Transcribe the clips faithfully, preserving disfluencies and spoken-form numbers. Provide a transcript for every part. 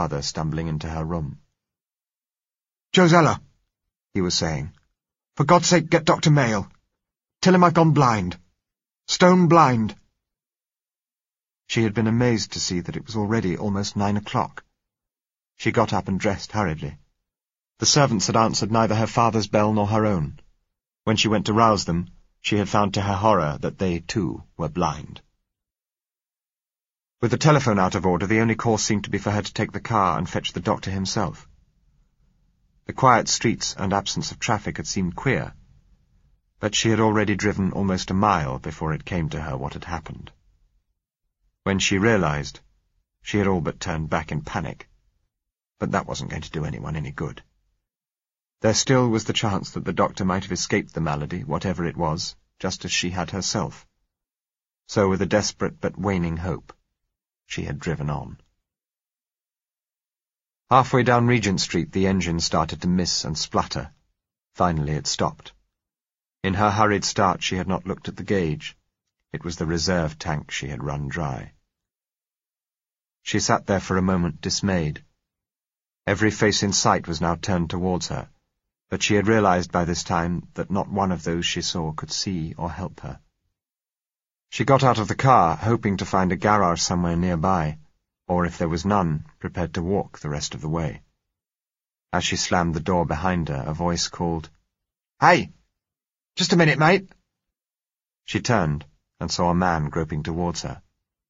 father stumbling into her room. "Josella," he was saying, "for God's sake get Doctor Mayle. Tell him I've gone blind. Stone blind." She had been amazed to see that it was already almost nine o'clock. She got up and dressed hurriedly. The servants had answered neither her father's bell nor her own. When she went to rouse them, she had found to her horror that they, too, were blind. With the telephone out of order, the only course seemed to be for her to take the car and fetch the doctor himself. The quiet streets and absence of traffic had seemed queer, but she had already driven almost a mile before it came to her what had happened. When she realized, she had all but turned back in panic, but that wasn't going to do anyone any good. There still was the chance that the doctor might have escaped the malady, whatever it was, just as she had herself. So with a desperate but waning hope, she had driven on. Halfway down Regent Street, the engine started to miss and splutter. Finally it stopped. In her hurried start, she had not looked at the gauge. It was the reserve tank she had run dry. She sat there for a moment, dismayed. Every face in sight was now turned towards her, but she had realized by this time that not one of those she saw could see or help her. She got out of the car, hoping to find a garage somewhere nearby, or if there was none, prepared to walk the rest of the way. As she slammed the door behind her, a voice called, "Hey! Just a minute, mate!" She turned and saw a man groping towards her.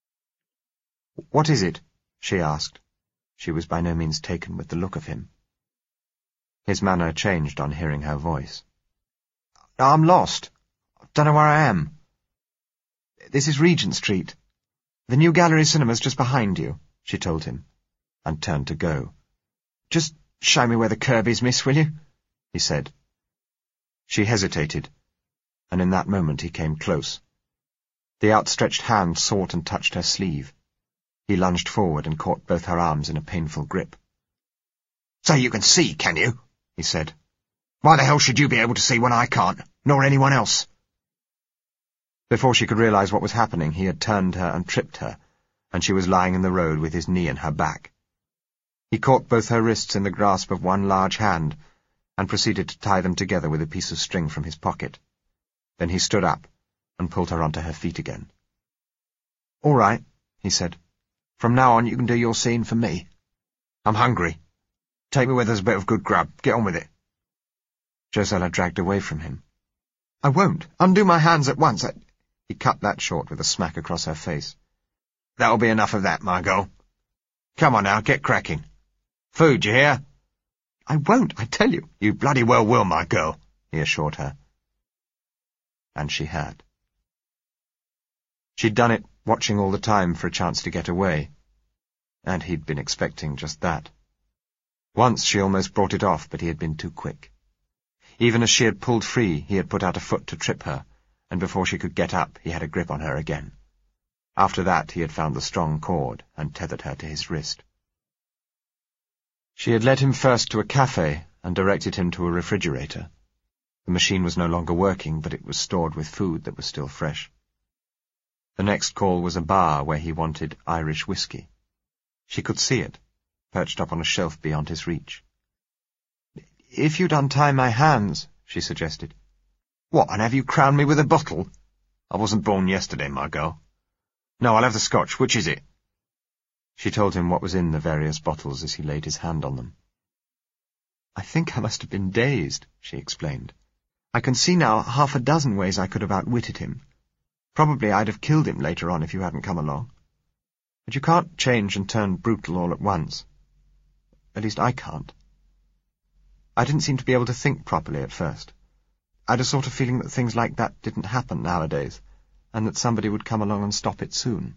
"What is it?" she asked. She was by no means taken with the look of him. His manner changed on hearing her voice. "I'm lost. Don't know where I am. This is Regent Street. The new Gallery Cinema's just behind you," she told him, and turned to go. "Just show me where the curb is, miss, will you?" he said. She hesitated, and in that moment he came close. The outstretched hand sought and touched her sleeve. He lunged forward and caught both her arms in a painful grip. "So you can see, can you?" he said. "Why the hell should you be able to see when I can't, nor anyone else?" Before she could realize what was happening, he had turned her and tripped her, and she was lying in the road with his knee in her back. He caught both her wrists in the grasp of one large hand, and proceeded to tie them together with a piece of string from his pocket. Then he stood up and pulled her onto her feet again. "All right," he said. "From now on you can do your scene for me. I'm hungry. Take me where there's a bit of good grub. Get on with it." Josella dragged away from him. "I won't. Undo my hands at once. I—" He cut that short with a smack across her face. "That'll be enough of that, my girl. Come on now, get cracking. Food, you hear?" "I won't, I tell you." "You bloody well will, my girl," he assured her. And she had. She'd done it, watching all the time for a chance to get away. And he'd been expecting just that. Once she almost brought it off, but he had been too quick. Even as she had pulled free, he had put out a foot to trip her, and before she could get up, he had a grip on her again. After that, he had found the strong cord and tethered her to his wrist. She had led him first to a cafe and directed him to a refrigerator. The machine was no longer working, but it was stored with food that was still fresh. The next call was a bar where he wanted Irish whiskey. She could see it, perched up on a shelf beyond his reach. "If you'd untie my hands," she suggested. "What, and have you crowned me with a bottle? I wasn't born yesterday, my girl. No, I'll have the scotch. Which is it?" She told him what was in the various bottles as he laid his hand on them. "I think I must have been dazed," she explained. "I can see now half a dozen ways I could have outwitted him. Probably I'd have killed him later on if you hadn't come along. But you can't change and turn brutal all at once. At least I can't. I didn't seem to be able to think properly at first. I had a sort of feeling that things like that didn't happen nowadays, and that somebody would come along and stop it soon."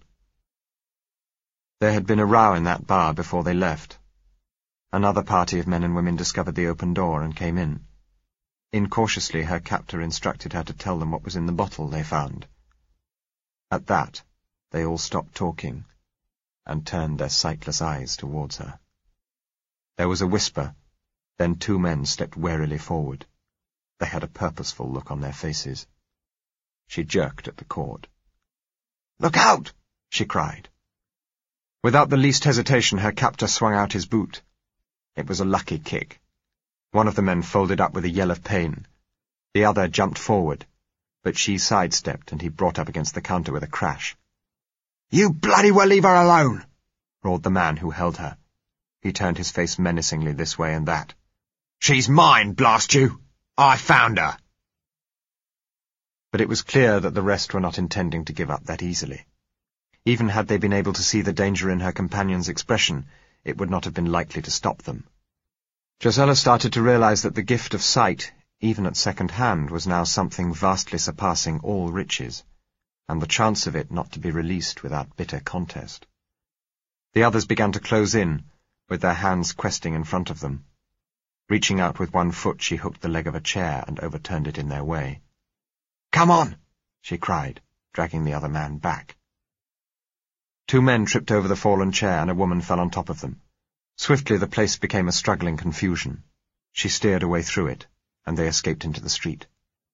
There had been a row in that bar before they left. Another party of men and women discovered the open door and came in. Incautiously, her captor instructed her to tell them what was in the bottle they found. At that, they all stopped talking and turned their sightless eyes towards her. There was a whisper, then two men stepped warily forward. They had a purposeful look on their faces. She jerked at the cord. "Look out!" she cried. Without the least hesitation, her captor swung out his boot. It was a lucky kick. One of the men folded up with a yell of pain. The other jumped forward, but she sidestepped, and he brought up against the counter with a crash. "You bloody well leave her alone!" roared the man who held her. He turned his face menacingly this way and that. "She's mine, blast you! I found her!" But it was clear that the rest were not intending to give up that easily. Even had they been able to see the danger in her companion's expression, it would not have been likely to stop them. Josella started to realize that the gift of sight, even at second hand, was now something vastly surpassing all riches, and the chance of it not to be released without bitter contest. The others began to close in, with their hands questing in front of them. Reaching out with one foot, she hooked the leg of a chair and overturned it in their way. "Come on!" she cried, dragging the other man back. Two men tripped over the fallen chair, and a woman fell on top of them. Swiftly the place became a struggling confusion. She steered a way through it, and they escaped into the street.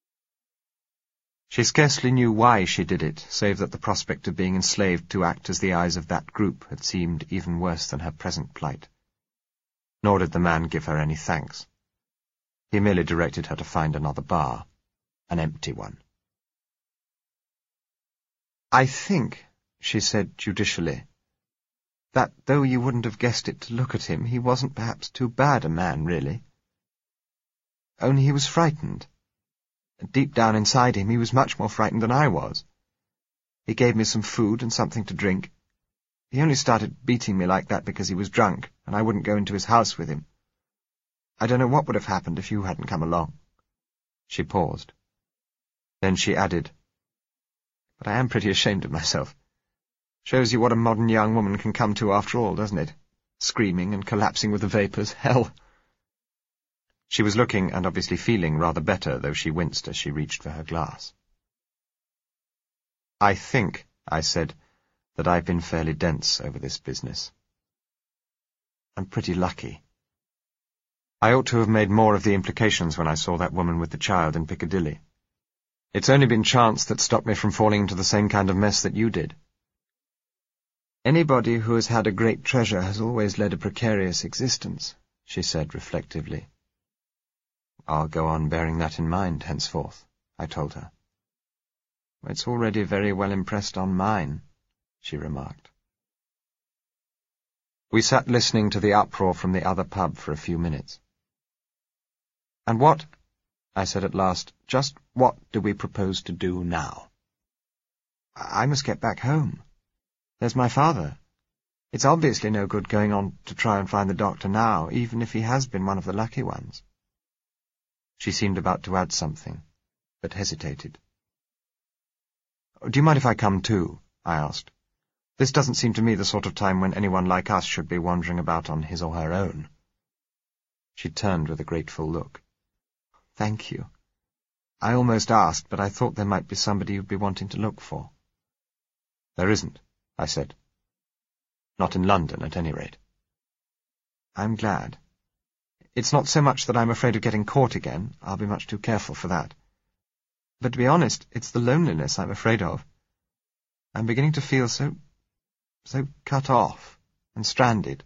She scarcely knew why she did it, save that the prospect of being enslaved to act as the eyes of that group had seemed even worse than her present plight. Nor did the man give her any thanks. He merely directed her to find another bar, an empty one. "I think," she said judicially, "that though you wouldn't have guessed it to look at him, he wasn't perhaps too bad a man, really. Only he was frightened. Deep down inside him, he was much more frightened than I was. He gave me some food and something to drink. He only started beating me like that because he was drunk, and I wouldn't go into his house with him. I don't know what would have happened if you hadn't come along." She paused. Then she added, "But I am pretty ashamed of myself. Shows you what a modern young woman can come to after all, doesn't it? Screaming and collapsing with the vapours. Hell!" She was looking and obviously feeling rather better, though she winced as she reached for her glass. "I think," I said, "that I've been fairly dense over this business. I'm pretty lucky. I ought to have made more of the implications when I saw that woman with the child in Piccadilly. It's only been chance that stopped me from falling into the same kind of mess that you did." "Anybody who has had a great treasure has always led a precarious existence," she said reflectively. "I'll go on bearing that in mind henceforth," I told her. "It's already very well impressed on mine," she remarked. We sat listening to the uproar from the other pub for a few minutes. "And what," I said at last, "just what do we propose to do now?" "I must get back home. There's my father. It's obviously no good going on to try and find the doctor now, even if he has been one of the lucky ones." She seemed about to add something, but hesitated. "Do you mind if I come too?" I asked. "This doesn't seem to me the sort of time when anyone like us should be wandering about on his or her own." She turned with a grateful look. "Thank you. I almost asked, but I thought there might be somebody you'd be wanting to look for." "There isn't," I said. "Not in London, at any rate." "I'm glad. It's not so much that I'm afraid of getting caught again. I'll be much too careful for that. But to be honest, it's the loneliness I'm afraid of. I'm beginning to feel so, so cut off and stranded."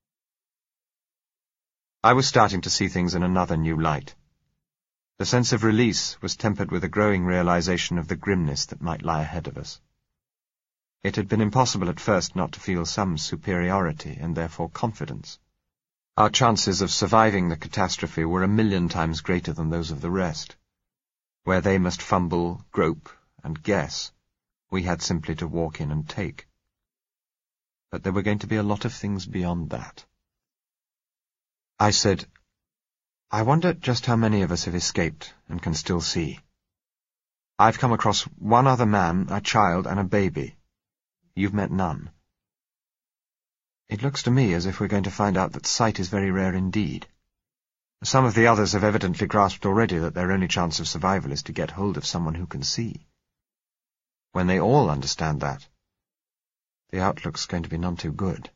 I was starting to see things in another new light. The sense of release was tempered with a growing realization of the grimness that might lie ahead of us. It had been impossible at first not to feel some superiority and therefore confidence. Our chances of surviving the catastrophe were a million times greater than those of the rest. Where they must fumble, grope, and guess, we had simply to walk in and take. But there were going to be a lot of things beyond that. I said, "I wonder just how many of us have escaped and can still see. I've come across one other man, a child, and a baby. You've met none. It looks to me as if we're going to find out that sight is very rare indeed. Some of the others have evidently grasped already that their only chance of survival is to get hold of someone who can see. When they all understand that, the outlook's going to be none too good."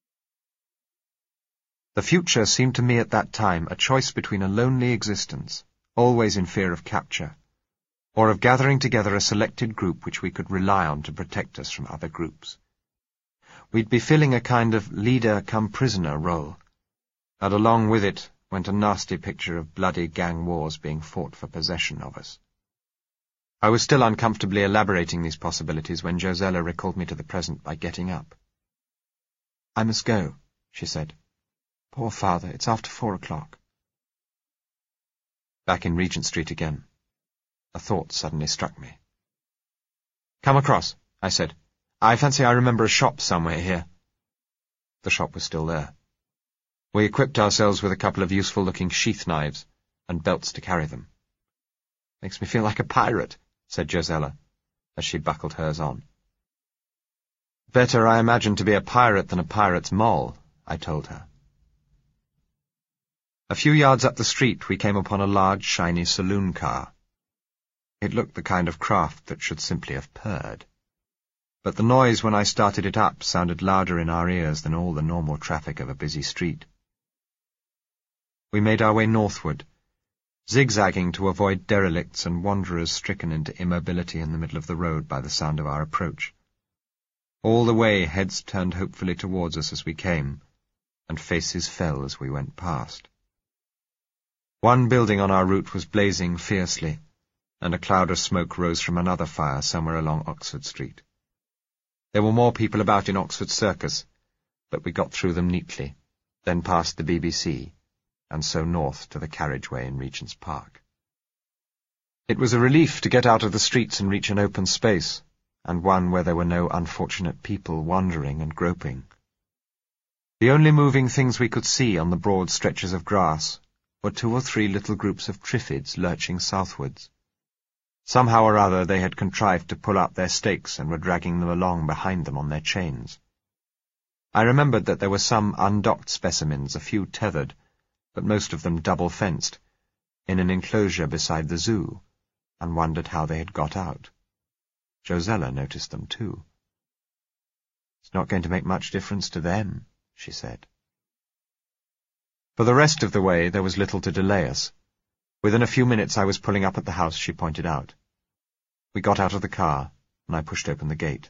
The future seemed to me at that time a choice between a lonely existence, always in fear of capture, or of gathering together a selected group which we could rely on to protect us from other groups. We'd be filling a kind of leader-come-prisoner role, and along with it went a nasty picture of bloody gang wars being fought for possession of us. I was still uncomfortably elaborating these possibilities when Josella recalled me to the present by getting up. "I must go," she said. "Poor father, it's after four o'clock." Back in Regent Street again, a thought suddenly struck me. "Come across," I said. "I fancy I remember a shop somewhere here." The shop was still there. We equipped ourselves with a couple of useful-looking sheath knives and belts to carry them. "Makes me feel like a pirate," said Josella, as she buckled hers on. "Better, I imagine, to be a pirate than a pirate's moll," I told her. A few yards up the street we came upon a large, shiny saloon car. It looked the kind of craft that should simply have purred. But the noise when I started it up sounded louder in our ears than all the normal traffic of a busy street. We made our way northward, zigzagging to avoid derelicts and wanderers stricken into immobility in the middle of the road by the sound of our approach. All the way heads turned hopefully towards us as we came, and faces fell as we went past. One building on our route was blazing fiercely, and a cloud of smoke rose from another fire somewhere along Oxford Street. There were more people about in Oxford Circus, but we got through them neatly, then past the B B C, and so north to the carriageway in Regent's Park. It was a relief to get out of the streets and reach an open space, and one where there were no unfortunate people wandering and groping. The only moving things we could see on the broad stretches of grass were two or three little groups of triffids lurching southwards. Somehow or other they had contrived to pull up their stakes and were dragging them along behind them on their chains. I remembered that there were some undocked specimens, a few tethered, but most of them double-fenced, in an enclosure beside the zoo, and wondered how they had got out. Josella noticed them too. "It's not going to make much difference to them," she said. For the rest of the way there was little to delay us. Within a few minutes I was pulling up at the house she pointed out. We got out of the car, and I pushed open the gate.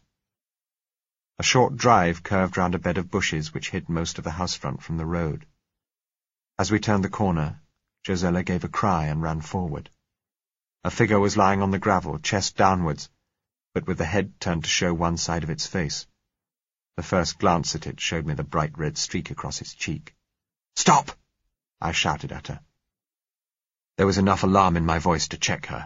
A short drive curved round a bed of bushes which hid most of the house front from the road. As we turned the corner, Josella gave a cry and ran forward. A figure was lying on the gravel, chest downwards, but with the head turned to show one side of its face. The first glance at it showed me the bright red streak across its cheek. "Stop!" I shouted at her. There was enough alarm in my voice to check her.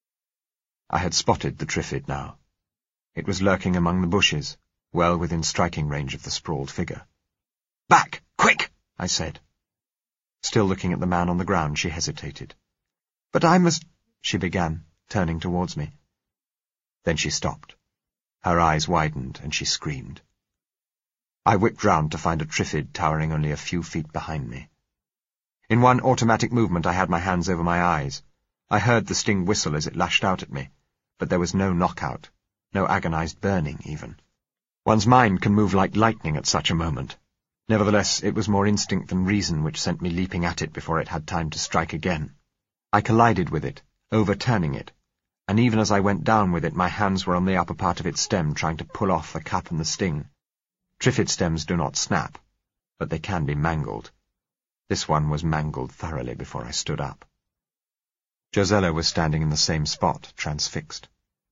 I had spotted the triffid now. It was lurking among the bushes, well within striking range of the sprawled figure. "Back! Quick!" I said. Still looking at the man on the ground, she hesitated. "But I must—" she began, turning towards me. Then she stopped. Her eyes widened, and she screamed. I whipped round to find a triffid towering only a few feet behind me. In one automatic movement I had my hands over my eyes. I heard the sting whistle as it lashed out at me, but there was no knockout, no agonized burning even. One's mind can move like lightning at such a moment. Nevertheless, it was more instinct than reason which sent me leaping at it before it had time to strike again. I collided with it, overturning it, and even as I went down with it my hands were on the upper part of its stem trying to pull off the cup and the sting. Triffid stems do not snap, but they can be mangled. This one was mangled thoroughly before I stood up. Josella was standing in the same spot, transfixed.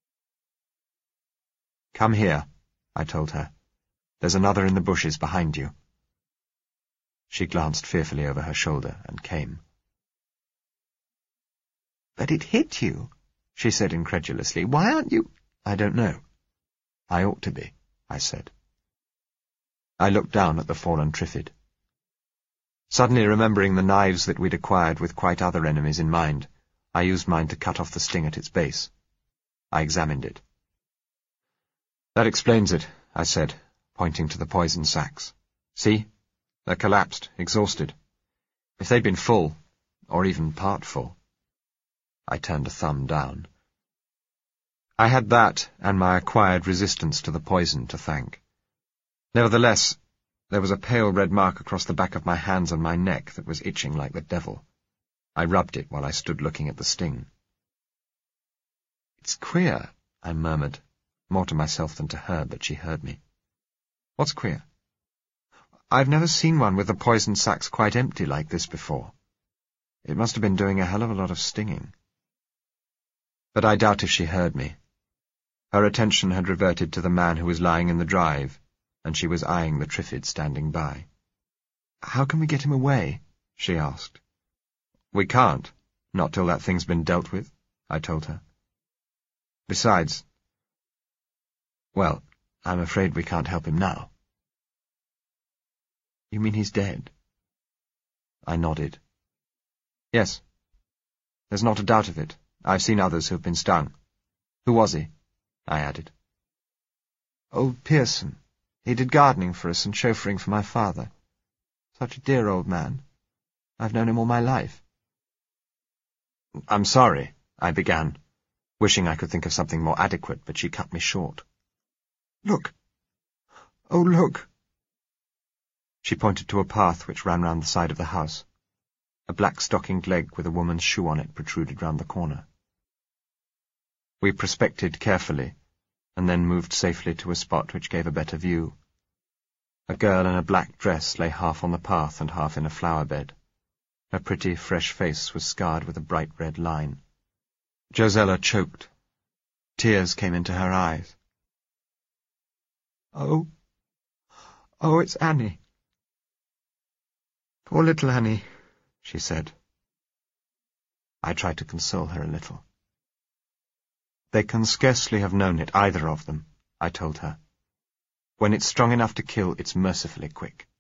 "Come here," I told her. "There's another in the bushes behind you." She glanced fearfully over her shoulder and came. "But it hit you," she said incredulously. "Why aren't you—" "I don't know. I ought to be," I said. I looked down at the fallen triffid. Suddenly remembering the knives that we'd acquired with quite other enemies in mind, I used mine to cut off the sting at its base. I examined it. "That explains it," I said, pointing to the poison sacs. "See? They're collapsed, exhausted. If they'd been full, or even part full." I turned a thumb down. I had that and my acquired resistance to the poison to thank. Nevertheless, there was a pale red mark across the back of my hands and my neck that was itching like the devil. I rubbed it while I stood looking at the sting. "It's queer," I murmured, more to myself than to her, but she heard me. What's queer? I've never seen one with the poison sacs quite empty like this before. It must have been doing a hell of a lot of stinging. But I doubt if she heard me. Her attention had reverted to the man who was lying in the drive, and she was eyeing the Triffid standing by. "How can we get him away?" she asked. "We can't, not till that thing's been dealt with," I told her. "Besides, well, I'm afraid we can't help him now." "You mean he's dead?" I nodded. "Yes. There's not a doubt of it. I've seen others who've been stung. Who was he?" I added. "Old Pearson. He did gardening for us and chauffeuring for my father. Such a dear old man. I've known him all my life." "I'm sorry," I began, wishing I could think of something more adequate, but she cut me short. "Look! Oh, look!" She pointed to a path which ran round the side of the house. A black-stockinged leg with a woman's shoe on it protruded round the corner. We prospected carefully, and then moved safely to a spot which gave a better view. A girl in a black dress lay half on the path and half in a flower bed. Her pretty, fresh face was scarred with a bright red line. Josella choked. Tears came into her eyes. "Oh, oh, it's Annie. Poor little Annie," she said. I tried to console her a little. "They can scarcely have known it, either of them," I told her. "When it's strong enough to kill, it's mercifully quick."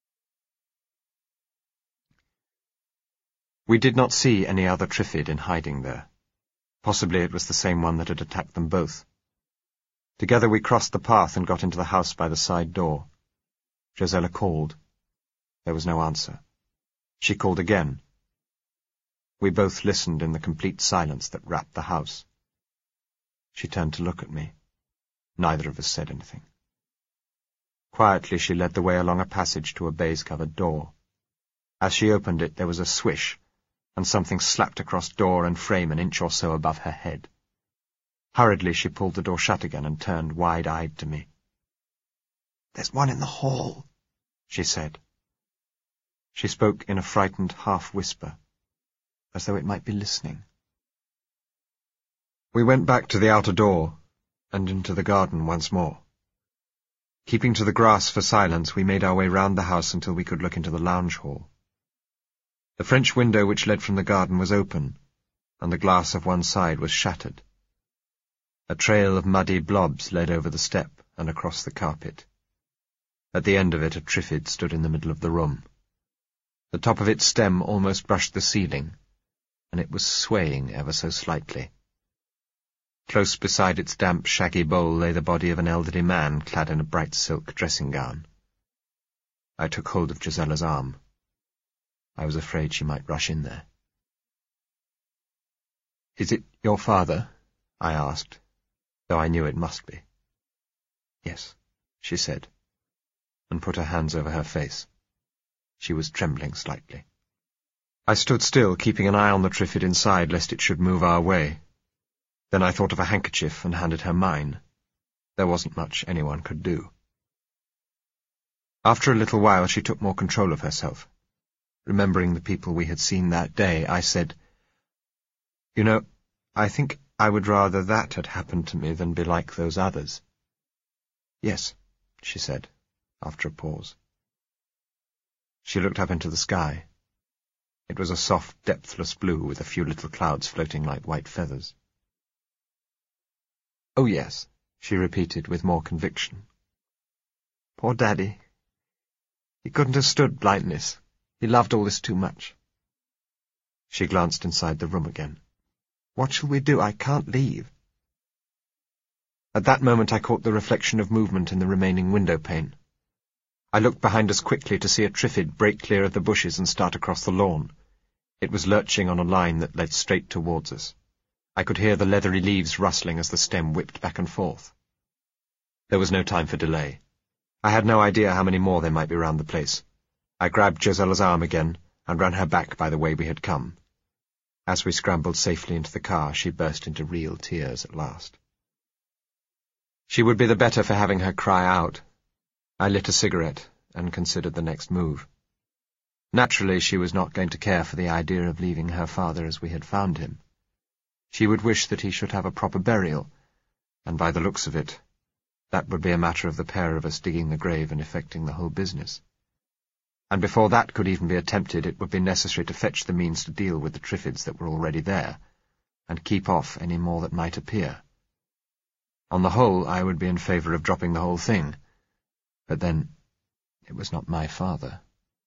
We did not see any other Triffid in hiding there. Possibly it was the same one that had attacked them both. Together we crossed the path and got into the house by the side door. Josella called. There was no answer. She called again. We both listened in the complete silence that wrapped the house. She turned to look at me. Neither of us said anything. Quietly she led the way along a passage to a baize-covered door. As she opened it, there was a swish, and something slapped across door and frame an inch or so above her head. Hurriedly she pulled the door shut again and turned wide-eyed to me. "There's one in the hall," she said. She spoke in a frightened half-whisper, as though it might be listening. We went back to the outer door, and into the garden once more. Keeping to the grass for silence, we made our way round the house until we could look into the lounge hall. The French window which led from the garden was open, and the glass of one side was shattered. A trail of muddy blobs led over the step and across the carpet. At the end of it a Triffid stood in the middle of the room. The top of its stem almost brushed the ceiling, and it was swaying ever so slightly. Close beside its damp, shaggy bowl lay the body of an elderly man clad in a bright silk dressing-gown. I took hold of Josella's arm. I was afraid she might rush in there. "Is it your father?" I asked, though I knew it must be. "Yes," she said, and put her hands over her face. She was trembling slightly. I stood still, keeping an eye on the Triffid inside, lest it should move our way. Then I thought of a handkerchief and handed her mine. There wasn't much anyone could do. After a little while she took more control of herself. Remembering the people we had seen that day, I said, "You know, I think I would rather that had happened to me than be like those others." "Yes," she said, after a pause. She looked up into the sky. It was a soft, depthless blue with a few little clouds floating like white feathers. "Oh, yes," she repeated with more conviction. "Poor Daddy. He couldn't have stood blindness. He loved all this too much." She glanced inside the room again. "What shall we do? I can't leave." At that moment I caught the reflection of movement in the remaining window pane. I looked behind us quickly to see a Triffid break clear of the bushes and start across the lawn. It was lurching on a line that led straight towards us. I could hear the leathery leaves rustling as the stem whipped back and forth. There was no time for delay. I had no idea how many more there might be round the place. I grabbed Josella's arm again and ran her back by the way we had come. As we scrambled safely into the car, she burst into real tears at last. She would be the better for having her cry out. I lit a cigarette and considered the next move. Naturally, she was not going to care for the idea of leaving her father as we had found him. She would wish that he should have a proper burial, and by the looks of it, that would be a matter of the pair of us digging the grave and effecting the whole business. And before that could even be attempted, it would be necessary to fetch the means to deal with the Triffids that were already there, and keep off any more that might appear. On the whole, I would be in favour of dropping the whole thing, but then it was not my father.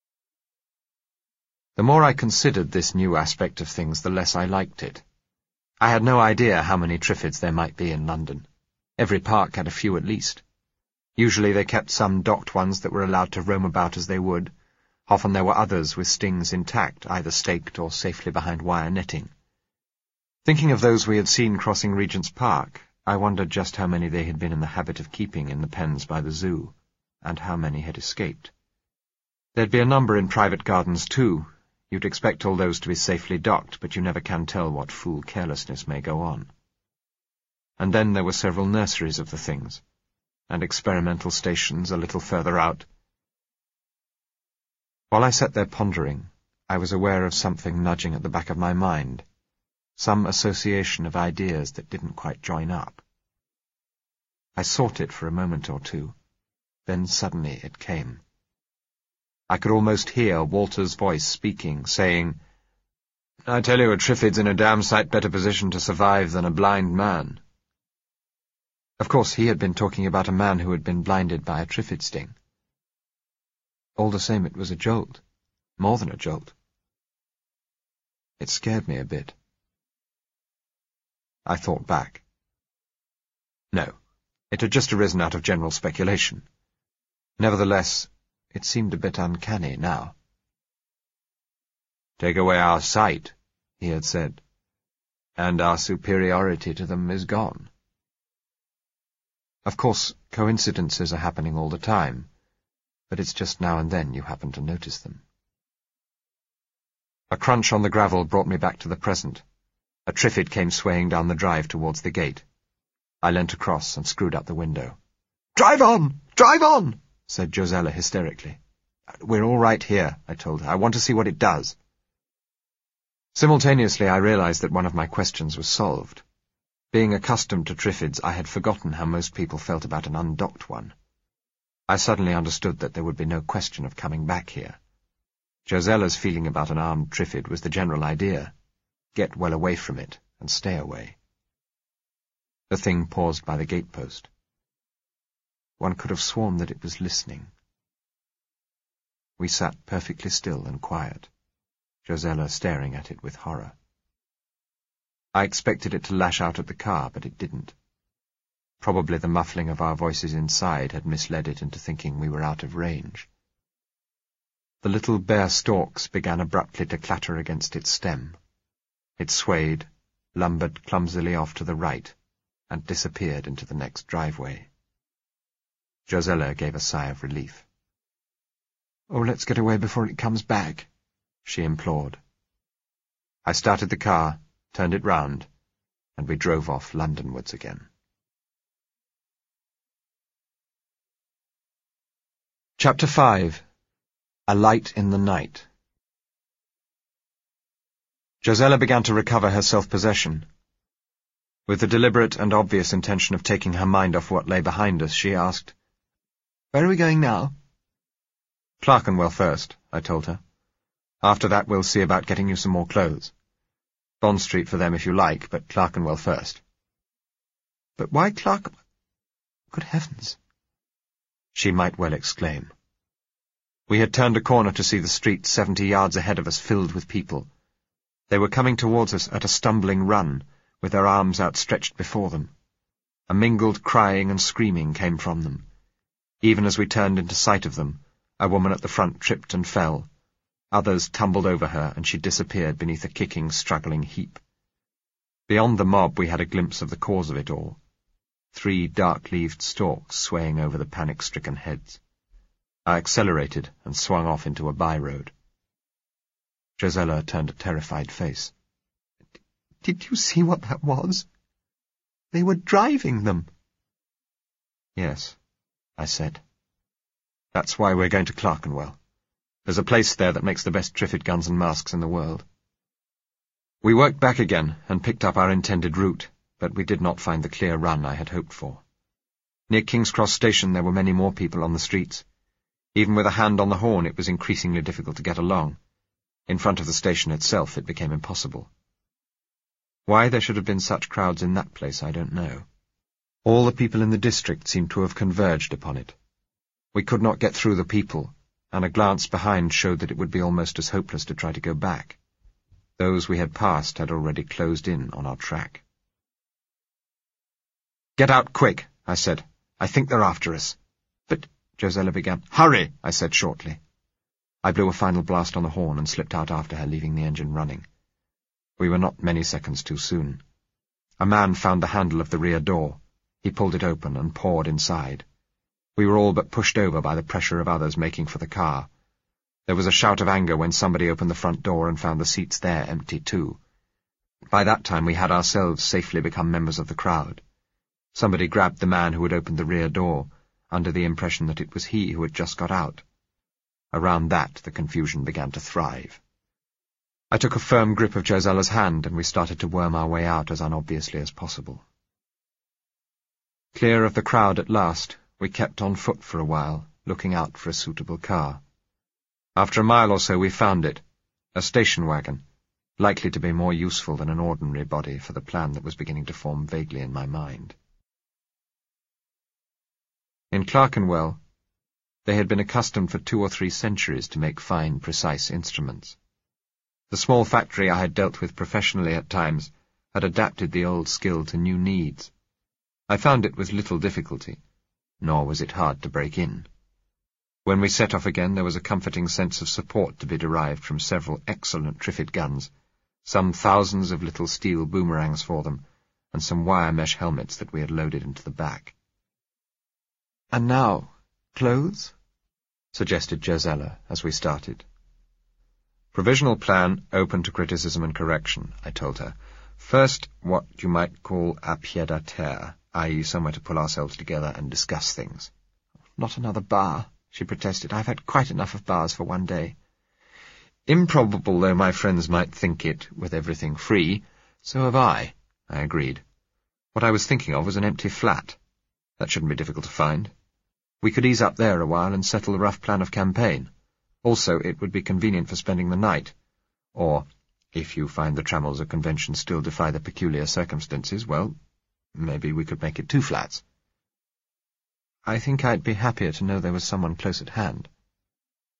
The more I considered this new aspect of things, the less I liked it. I had no idea how many Triffids there might be in London. Every park had a few at least. Usually they kept some docked ones that were allowed to roam about as they would. Often there were others with stings intact, either staked or safely behind wire netting. Thinking of those we had seen crossing Regent's Park, I wondered just how many they had been in the habit of keeping in the pens by the zoo, and how many had escaped. There'd be a number in private gardens too. You'd expect all those to be safely docked, but you never can tell what fool carelessness may go on. And then there were several nurseries of the things, and experimental stations a little further out. While I sat there pondering, I was aware of something nudging at the back of my mind, some association of ideas that didn't quite join up. I sought it for a moment or two, then suddenly it came. I could almost hear Walter's voice speaking, saying, "I tell you, a Triffid's in a damn sight better position to survive than a blind man." Of course, he had been talking about a man who had been blinded by a Triffid sting. All the same, it was a jolt, more than a jolt. It scared me a bit. I thought back. No, it had just arisen out of general speculation. Nevertheless, it seemed a bit uncanny now. "Take away our sight," he had said, "and our superiority to them is gone." Of course, coincidences are happening all the time, but it's just now and then you happen to notice them. A crunch on the gravel brought me back to the present. A Triffid came swaying down the drive towards the gate. I leant across and screwed up the window. "Drive on! Drive on!" said Josella hysterically. "We're all right here," I told her. "I want to see what it does." Simultaneously, I realized that one of my questions was solved. Being accustomed to Triffids, I had forgotten how most people felt about an undocked one. I suddenly understood that there would be no question of coming back here. Josella's feeling about an armed Triffid was the general idea. Get well away from it, and stay away. The thing paused by the gatepost. One could have sworn that it was listening. We sat perfectly still and quiet, Josella staring at it with horror. I expected it to lash out at the car, but it didn't. Probably the muffling of our voices inside had misled it into thinking we were out of range. The little bare stalks began abruptly to clatter against its stem. It swayed, lumbered clumsily off to the right, and disappeared into the next driveway. Josella gave a sigh of relief. "Oh, let's get away before it comes back," she implored. I started the car, turned it round, and we drove off Londonwards again. Chapter five. A Light in the Night. Josella began to recover her self-possession. With the deliberate and obvious intention of taking her mind off what lay behind us, she asked, "Where are we going now?" "Clerkenwell first," I told her. "After that we'll see about getting you some more clothes. Bond Street for them if you like, but Clerkenwell first." "But why Clerkenwell? Good heavens!" she might well exclaim. We had turned a corner to see the street seventy yards ahead of us filled with people. They were coming towards us at a stumbling run, with their arms outstretched before them. A mingled crying and screaming came from them. Even as we turned into sight of them, a woman at the front tripped and fell. Others tumbled over her, and she disappeared beneath a kicking, struggling heap. Beyond the mob we had a glimpse of the cause of it all. Three dark-leaved stalks swaying over the panic-stricken heads. I accelerated and swung off into a by-road. Josella turned a terrified face. "Did you see what that was? They were driving them." "Yes," I said. That's why we're going to Clerkenwell. There's a place there that makes the best Triffid guns and masks in the world. We worked back again and picked up our intended route, but we did not find the clear run I had hoped for. Near King's Cross Station there were many more people on the streets. Even with a hand on the horn it was increasingly difficult to get along. In front of the station itself it became impossible. Why there should have been such crowds in that place I don't know. All the people in the district seemed to have converged upon it. We could not get through the people, and a glance behind showed that it would be almost as hopeless to try to go back. Those we had passed had already closed in on our track. "Get out quick," I said. "I think they're after us." "But—" Josella began. "Hurry," I said shortly. I blew a final blast on the horn and slipped out after her, leaving the engine running. We were not many seconds too soon. A man found the handle of the rear door. He pulled it open and poured inside. We were all but pushed over by the pressure of others making for the car. There was a shout of anger when somebody opened the front door and found the seats there empty too. By that time we had ourselves safely become members of the crowd. Somebody grabbed the man who had opened the rear door, under the impression that it was he who had just got out. Around that the confusion began to thrive. I took a firm grip of Josella's hand, and we started to worm our way out as unobviously as possible. Clear of the crowd at last, we kept on foot for a while, looking out for a suitable car. After a mile or so we found it, a station wagon, likely to be more useful than an ordinary body for the plan that was beginning to form vaguely in my mind. In Clerkenwell, they had been accustomed for two or three centuries to make fine, precise instruments. The small factory I had dealt with professionally at times had adapted the old skill to new needs. I found it with little difficulty, nor was it hard to break in. When we set off again, there was a comforting sense of support to be derived from several excellent Triffid guns, some thousands of little steel boomerangs for them, and some wire mesh helmets that we had loaded into the back. "And now, clothes?" suggested Josella as we started. "Provisional plan open to criticism and correction," I told her. "First, what you might call a pied-à-terre, that is somewhere to pull ourselves together and discuss things." "Not another bar," she protested. "I've had quite enough of bars for one day." "Improbable though my friends might think it, with everything free, so have I," I agreed. "What I was thinking of was an empty flat. That shouldn't be difficult to find. We could ease up there a while and settle a rough plan of campaign. Also, it would be convenient for spending the night. Or, if you find the trammels of convention still defy the peculiar circumstances, well, maybe we could make it two flats." "I think I'd be happier to know there was someone close at hand."